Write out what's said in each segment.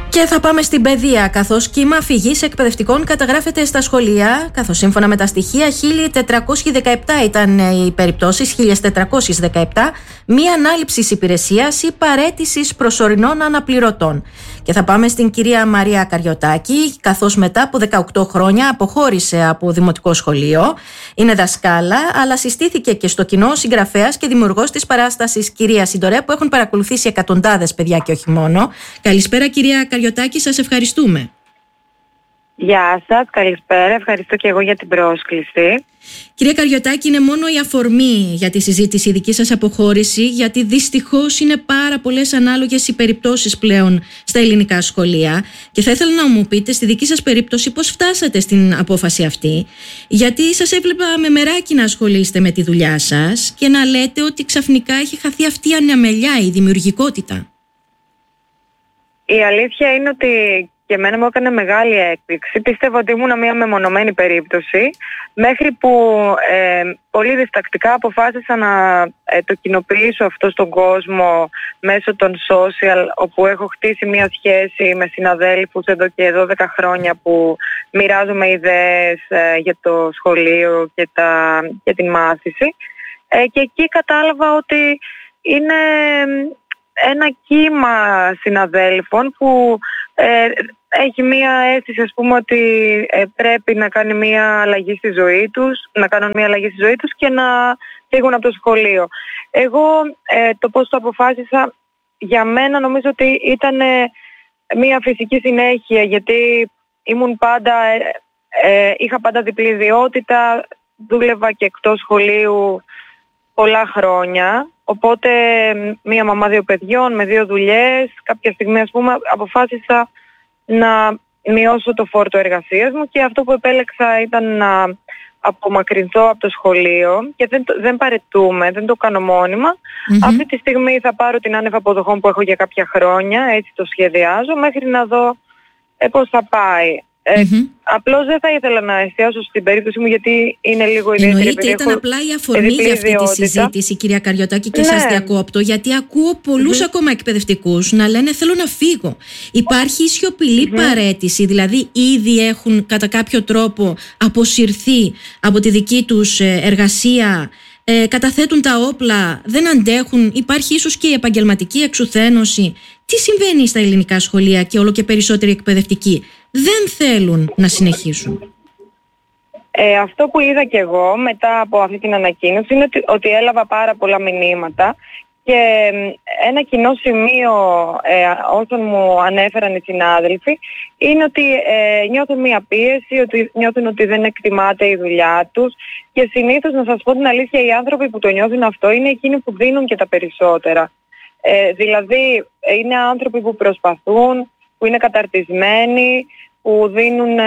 Και θα πάμε στην παιδεία, καθώς κύμα φυγής εκπαιδευτικών καταγράφεται στα σχολεία, καθώς σύμφωνα με τα στοιχεία 1.417 ήταν οι περιπτώσεις, 1.417, μη ανάληψης υπηρεσίας ή παραίτησης προσωρινών αναπληρωτών. Και θα πάμε στην κυρία Μαρία Καριωτάκη, καθώς μετά από 18 χρόνια αποχώρησε από δημοτικό σχολείο. Είναι δασκάλα, αλλά συστήθηκε και στο κοινό συγγραφέας και δημιουργός της παράστασης Κυρία Συντορέ, που έχουν παρακολουθήσει εκατοντάδες παιδιά και όχι μόνο. Καλησπέρα κυρία Καριωτάκη, σας ευχαριστούμε. Γεια σας, καλησπέρα. Ευχαριστώ και εγώ για την πρόσκληση. Κυρία Καριωτάκη, είναι μόνο η αφορμή για τη συζήτηση η δική σας αποχώρηση, γιατί δυστυχώς είναι πάρα πολλές ανάλογες οι περιπτώσεις πλέον στα ελληνικά σχολεία. Και θα ήθελα να μου πείτε στη δική σας περίπτωση πώς φτάσατε στην απόφαση αυτή, γιατί σας έβλεπα με μεράκι να ασχολείστε με τη δουλειά σας και να λέτε ότι ξαφνικά έχει χαθεί αυτή η ανεμελιά, η δημιουργικότητα. Η αλήθεια είναι ότι και εμένα μου έκανε μεγάλη έκπληξη. Πίστευα ότι ήμουν μια μεμονωμένη περίπτωση, μέχρι που πολύ διστακτικά αποφάσισα να το κοινοποιήσω αυτό στον κόσμο μέσω των social, όπου έχω χτίσει μια σχέση με συναδέλφους εδώ και 12 χρόνια που μοιράζομαι ιδέες για το σχολείο και την μάθηση. Και εκεί κατάλαβα ότι είναι ένα κύμα συναδέλφων που έχει μία αίσθηση, ας πούμε, ότι πρέπει να κάνει μία αλλαγή στη ζωή τους, να κάνουν μία αλλαγή στη ζωή τους και να φύγουν από το σχολείο. Εγώ το πώς το αποφάσισα, για μένα νομίζω ότι ήταν μία φυσική συνέχεια, γιατί είχα πάντα διπλή ιδιότητα, δούλευα και εκτός σχολείου πολλά χρόνια. Οπότε μία μαμά 2 παιδιών με 2 δουλειές, κάποια στιγμή, ας πούμε, αποφάσισα να μειώσω το φόρτο εργασίας μου και αυτό που επέλεξα ήταν να απομακρυνθώ από το σχολείο και δεν παραιτούμε, δεν το κάνω μόνιμα. Αυτή τη στιγμή θα πάρω την άνευ αποδοχών που έχω για κάποια χρόνια, έτσι το σχεδιάζω, μέχρι να δω πώς θα πάει. Απλώς δεν θα ήθελα να εστιάσω στην περίπτωση μου, γιατί είναι λίγο ιδιαίτερη. Εννοείται, ήταν απλά η αφορμή για αυτή τη συζήτηση, κυρία Καριωτάκη, και σας διακόπτω, γιατί ακούω πολλούς ακόμα εκπαιδευτικούς να λένε θέλω να φύγω. Υπάρχει η σιωπηλή παραίτηση, δηλαδή ήδη έχουν κατά κάποιο τρόπο αποσυρθεί από τη δική τους εργασία, καταθέτουν τα όπλα, δεν αντέχουν, υπάρχει ίσως και η επαγγελματική εξουθένωση. Τι συμβαίνει στα ελληνικά σχολεία και όλο και περισσότεροι εκπαιδευτικοί δεν θέλουν να συνεχίσουν? Αυτό που είδα και εγώ μετά από αυτή την ανακοίνωση είναι ότι έλαβα πάρα πολλά μηνύματα και ένα κοινό σημείο όσων μου ανέφεραν οι συνάδελφοι είναι ότι νιώθουν μία πίεση, ότι νιώθουν ότι δεν εκτιμάται η δουλειά τους και συνήθως, να σας πω την αλήθεια, οι άνθρωποι που το νιώθουν αυτό είναι εκείνοι που δίνουν και τα περισσότερα. Δηλαδή είναι άνθρωποι που προσπαθούν, που είναι καταρτισμένοι, που δίνουν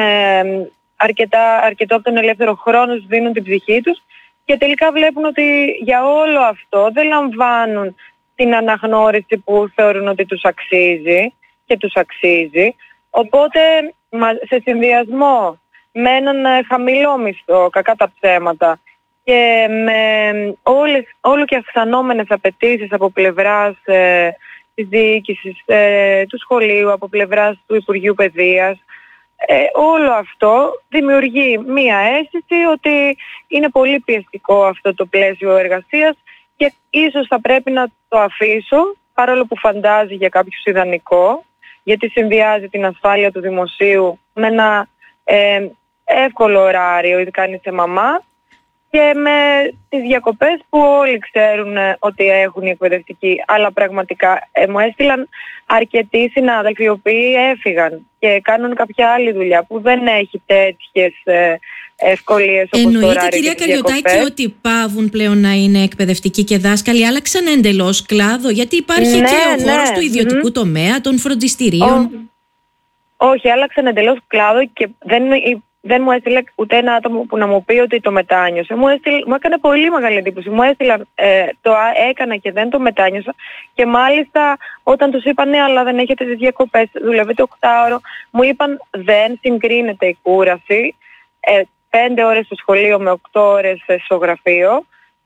αρκετό από τον ελεύθερο χρόνο, δίνουν την ψυχή τους και τελικά βλέπουν ότι για όλο αυτό δεν λαμβάνουν την αναγνώριση που θεωρούν ότι τους αξίζει και τους αξίζει. Οπότε σε συνδυασμό με έναν χαμηλό μισθό, κακά τα ψέματα, και με όλο και αυξανόμενες απαιτήσεις από πλευράς της διοίκησης του σχολείου, από πλευράς του Υπουργείου Παιδείας, όλο αυτό δημιουργεί μία αίσθηση ότι είναι πολύ πιεστικό αυτό το πλαίσιο εργασίας και ίσως θα πρέπει να το αφήσω, παρόλο που φαντάζει για κάποιους ιδανικό, γιατί συνδυάζει την ασφάλεια του δημοσίου με ένα εύκολο ωράριο, ειδικά αν είσαι μαμά, και με τις διακοπές που όλοι ξέρουν ότι έχουν οι εκπαιδευτικοί. Αλλά πραγματικά μου έστειλαν αρκετοί συνάδελφοι οι οποίοι έφυγαν και κάνουν κάποια άλλη δουλειά που δεν έχει τέτοιες ευκολίες όπως το ωράριο. Εννοείται, κυρία Καριωτάκη, ότι πάβουν πλέον να είναι εκπαιδευτικοί και δάσκαλοι, άλλαξαν εντελώς κλάδο, γιατί υπάρχει και ο χώρος του ιδιωτικού τομέα, των φροντιστηρίων. Όχι, άλλαξαν εντελώς κλάδο και δεν μου έστειλε ούτε ένα άτομο που να μου πει ότι το μετάνιωσε. Μου έκανε πολύ μεγάλη εντύπωση. Μου έστειλαν, το έκανα και δεν το μετάνιωσα. Και μάλιστα όταν τους είπαν ναι, αλλά δεν έχετε τις διακοπές, δουλεύετε 8ωρο, μου είπαν δεν συγκρίνεται η κούραση. 5 ώρες στο σχολείο με 8 ώρες στο γραφείο.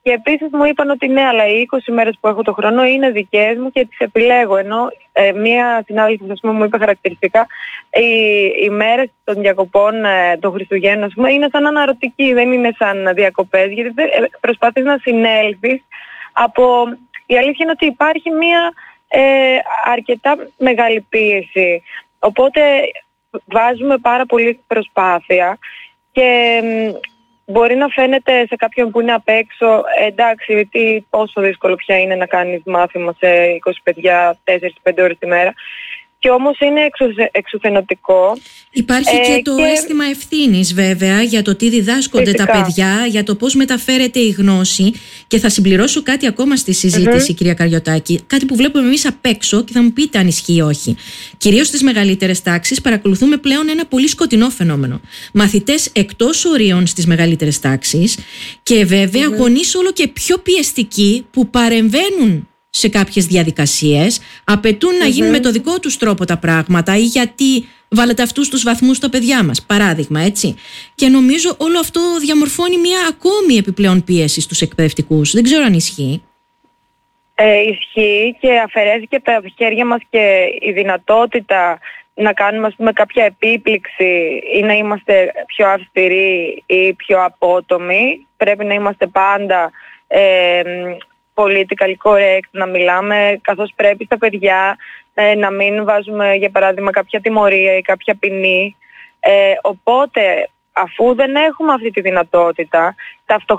Και επίσης μου είπαν ότι ναι, αλλά οι 20 μέρες που έχω το χρόνο είναι δικές μου και τις επιλέγω. Ενώ μία συνάδελφος, ας πούμε, μου είπε χαρακτηριστικά οι μέρες των διακοπών των Χριστουγέννων, ας πούμε, είναι σαν αναρωτική, δεν είναι σαν διακοπές, γιατί προσπαθείς να συνέλθεις από... Η αλήθεια είναι ότι υπάρχει μία αρκετά μεγάλη πίεση. Οπότε βάζουμε πάρα πολύ προσπάθεια και μπορεί να φαίνεται σε κάποιον που είναι απ' έξω, εντάξει, πόσο δύσκολο πια είναι να κάνεις μάθημα σε 20 παιδιά 4-5 ώρες τη μέρα. Και όμως είναι εξουθενωτικό. Υπάρχει και το αίσθημα ευθύνης βέβαια για το τι διδάσκονται τα παιδιά, για το πώς μεταφέρεται η γνώση. Και θα συμπληρώσω κάτι ακόμα στη συζήτηση, κυρία Καριωτάκη. Κάτι που βλέπουμε εμείς απ' έξω και θα μου πείτε αν ισχύει ή όχι. Κυρίως στις μεγαλύτερες τάξεις παρακολουθούμε πλέον ένα πολύ σκοτεινό φαινόμενο. Μαθητές εκτός ορίων στις μεγαλύτερες τάξεις και βέβαια γονείς όλο και πιο πιεστικοί που παρεμβαίνουν σε κάποιες διαδικασίες, απαιτούν να γίνουν με το δικό τους τρόπο τα πράγματα ή γιατί βάλετε αυτούς τους βαθμούς στα παιδιά μας, παράδειγμα, έτσι. Και νομίζω όλο αυτό διαμορφώνει μια ακόμη επιπλέον πίεση στους εκπαιδευτικούς. Δεν ξέρω αν ισχύει. Ισχύει και αφαιρέθηκε από τα χέρια μας και η δυνατότητα να κάνουμε, ας πούμε, κάποια επίπληξη ή να είμαστε πιο αυστηροί ή πιο απότομοι. Πρέπει να είμαστε πάντα political correct, να μιλάμε καθώς πρέπει στα παιδιά, να μην βάζουμε για παράδειγμα κάποια τιμωρία ή κάποια ποινή. Οπότε αφού δεν έχουμε αυτή τη δυνατότητα,